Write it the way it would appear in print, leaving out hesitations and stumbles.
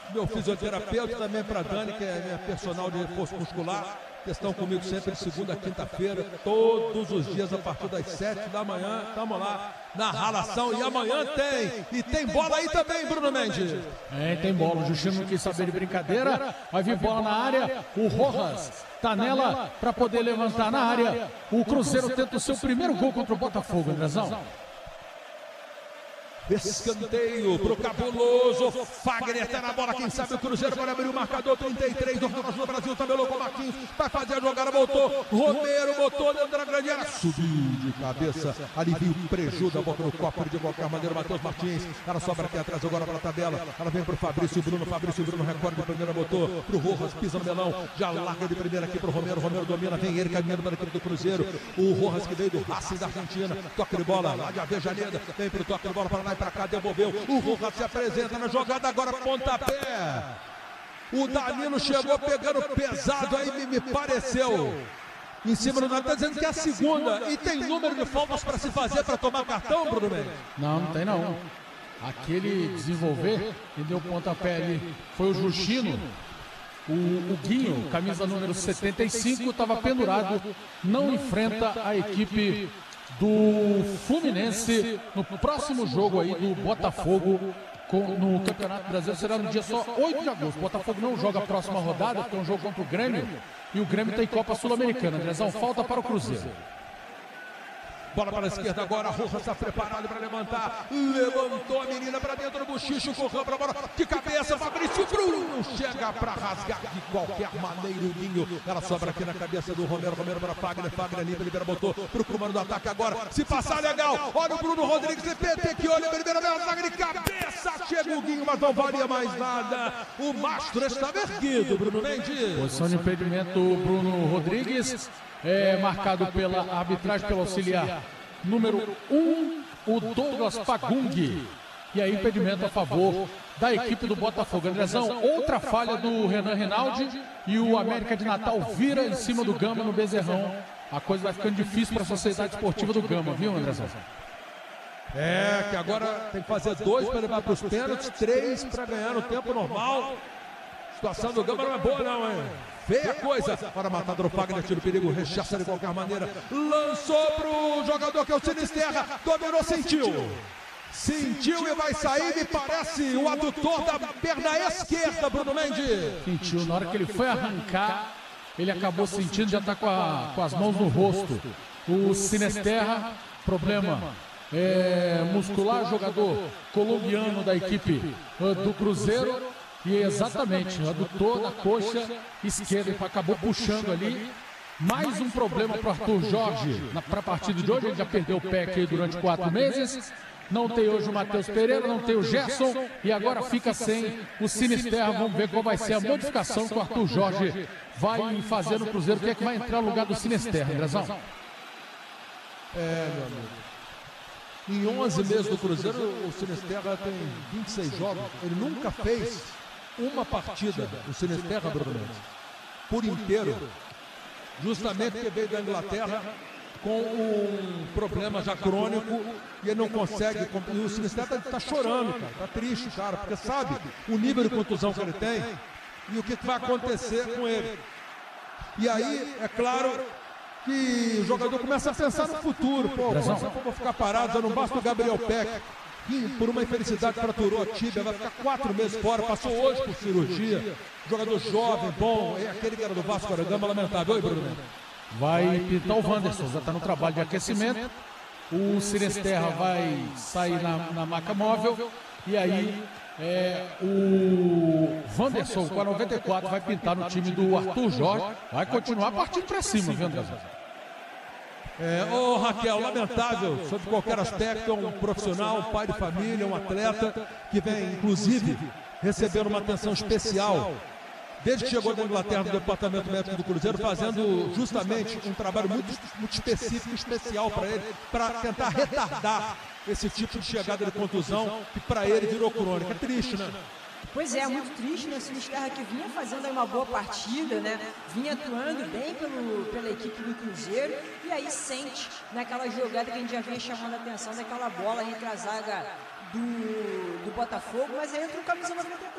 meu fisioterapeuta, também para Dani, que é minha personal de reforço muscular, que estão comigo sempre de segunda a quinta-feira, todos os dias a partir das 7 da manhã. Estamos lá na ralação e amanhã tem. E tem bola aí também, Bruno Mendes. Tem bola. O Justino não quis saber de brincadeira. Vai vir bola na área. O Rojas tá nela para poder levantar na área. O Cruzeiro tenta o seu primeiro gol contra o Botafogo, Andrezão. Escanteio pro cabuloso Fagner, tá na bola, quem sabe o Cruzeiro vai abrir o marcador. 33 do Brasil, tabelou com o Marquinhos, vai fazer a jogada, voltou, Romero botou dentro da grande área, subiu de cabeça, alivia o prejuízo da boca no copo de qualquer maneira. Matheus Martins, ela sobra aqui atrás agora para a tabela, ela vem pro Fabrício Bruno recorde de primeira, botou pro Rojas, pisa no melão, já larga de primeira aqui pro Romero domina, vem ele caminhando para a equipe do Cruzeiro, o Rojas que veio do Racing da Argentina, toque de bola lá de Avejaneda, vem pro toque de bola para lá pra cá, devolveu, o Rojas se apresenta na jogada, agora pontapé, o Danilo chegou pegando pesado aí, me pareceu, em cima do Natan, dizendo que é a segunda, e tem número de faltas para se fazer para tomar cartão, Bruno Mendes? Não tem não, aquele desenvolver, que deu pontapé ali, foi o Justino. O Guinho, camisa número 75, estava pendurado, não enfrenta a equipe do Fluminense no próximo jogo aí do Botafogo no Campeonato Brasileiro. Será no dia só 8 de agosto. O Botafogo não joga a próxima rodada, porque é um jogo contra o Grêmio, e o Grêmio tem Copa Sul-Americana. Andrezão, falta para o Cruzeiro. Bola para a esquerda agora, Rojas está preparado para levantar, levantou a menina para dentro do bochicho, correu para a bola, de cabeça, Fabrício Bruno, chega para rasgar de qualquer maneira o Guinho, ela sobra aqui na cabeça do Romero para Fagner limpa, libera, botou para o comando do ataque agora, se passar legal, olha o Bruno Rodrigues, CPT que olha, primeira vez, zaga de cabeça, chega o Guinho, mas não valia mais nada, o mastro estava erguido, Bruno Mendes. Posição de impedimento, Bruno Rodrigues, marcado pela arbitragem, pelo auxiliar número 1, o Douglas Pagung. E aí impedimento a favor da equipe do Botafogo. Andrezão, outra falha do Renan Rinaldi e o América de Natal vira em cima do Gama no Bezerrão. A coisa vai ficando difícil para a Sociedade Esportiva do Gama, viu, Andrezão? Que agora tem que fazer 2 para levar para os pênaltis, 3 para ganhar no tempo normal. A situação do Gama não é boa não, hein? Feia coisa, para matar o Fagner, tira o perigo, rechaça de qualquer maneira, lançou pro jogador que é o Sinisterra, dominou, sentiu e vai sair, me parece, o adutor da perna esquerda, Bruno Mendes. Sentiu, na hora que ele foi arrancar, ele acabou sentindo, já está com as mãos no rosto. O Sinisterra, problema muscular, jogador colombiano da equipe do Cruzeiro. E exatamente, o adutor da coxa esquerda acabou puxando ali. Mais um problema para o Arthur Jorge para a partida de hoje. Ele já perdeu o pé aqui durante 4 meses. Não tem hoje o Matheus Pereira, não tem o Gerson. E agora fica sem o Sinisterra. Vamos ver qual vai ser a modificação que o Arthur Jorge vai fazer no Cruzeiro. Quem é que vai entrar no lugar do Sinisterra, Andrezão? Meu amigo. Em 11 meses do Cruzeiro, o Sinisterra tem 26 jogos. Ele nunca fez uma partida, o Sinisterra, Bruno Mendes, por inteiro, justamente porque veio da Inglaterra com um problema já crônico e ele não consegue. E o Sinisterra está chorando, cara, está triste, cara, porque sabe o nível de contusão que ele tem e o que vai acontecer com ele. E aí, é claro que o jogador começa a pensar no futuro. Pô, vou ficar parado, já não basta o Gabriel Peck, que por uma infelicidade fraturou a tíbia, vai ficar 4 meses fora, passou hoje por cirurgia. Jogador jovem, bom, é aquele que era do Vasco da Gama, lamentável. Oi, Bruno. Vai pintar o Wanderson, já está no trabalho de aquecimento. O Sinisterra vai sair na maca móvel. E aí o Wanderson, com a 94, vai pintar no time do Arthur Jorge. Vai continuar partindo para cima, viu, André? Raquel, lamentável, sob qualquer aspecto, é um profissional, um pai de família, um atleta que vem, inclusive, recebendo uma atenção especial desde que chegou da Inglaterra, do departamento médico do Cruzeiro, fazendo justamente um trabalho muito específico, especial para ele, para tentar retardar esse tipo de chegada de contusão que para ele virou crônica. É triste, né? Pois é, muito triste, né? O Sinisterra que vinha fazendo aí uma boa partida, né? Vinha atuando bem pela equipe do Cruzeiro e aí sente naquela jogada que a gente já vinha chamando a atenção daquela bola entre a zaga do Botafogo, mas aí entra o camisa 94.